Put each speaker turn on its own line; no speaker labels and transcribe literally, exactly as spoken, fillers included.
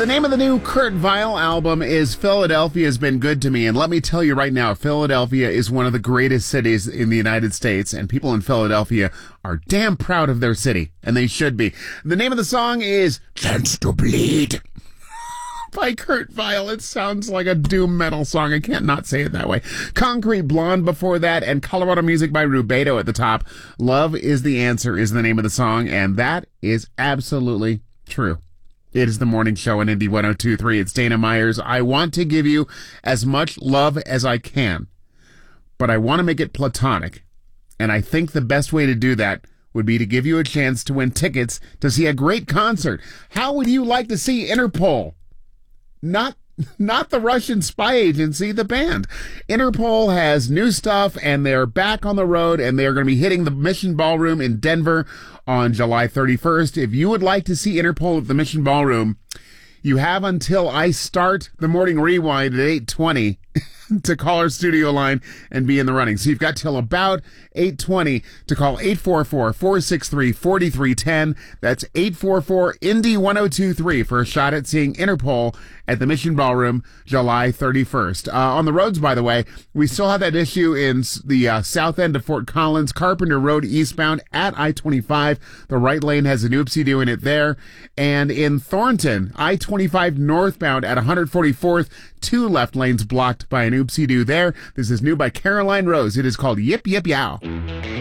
The name of the new Kurt Vile album is Philadelphia's Been Good to Me. And let me tell you right now, Philadelphia is one of the greatest cities in the United States. And people in Philadelphia are damn proud of their city. And they should be. The name of the song is Chance to Bleed by Kurt Vile. It sounds like a doom metal song. I can't not say it that way. Concrete Blonde before that, and Colorado Music by Rubedo at the top. Love is the Answer is the name of the song. And that is absolutely true. It is the morning show on Indie one oh two point three. It's Dana Myers. I want to give you as much love as I can, but I want to make it platonic. And I think the best way to do that would be to give you a chance to win tickets to see a great concert. How would you like to see Interpol? Not Not the Russian spy agency, the band. Interpol has new stuff, and they're back on the road, and they're going to be hitting the Mission Ballroom in Denver on July thirty-first. If you would like to see Interpol at the Mission Ballroom, you have until I start the morning rewind at eight twenty to call our studio line and be in the running. So you've got till about eight twenty to call eight four four, four six three, four three one zero. That's eight four four, Indy one oh two point three for a shot at seeing Interpol at the Mission Ballroom July thirty-first. Uh, on the roads, by the way, we still have that issue in the uh, south end of Fort Collins, Carpenter Road eastbound at I twenty-five. The right lane has an oopsie doing it there. And in Thornton, I twenty-five northbound at one forty-fourth, two left lanes blocked by an oopsie-doo there. This is new by Caroline Rose. It is called Yip Yip Yow.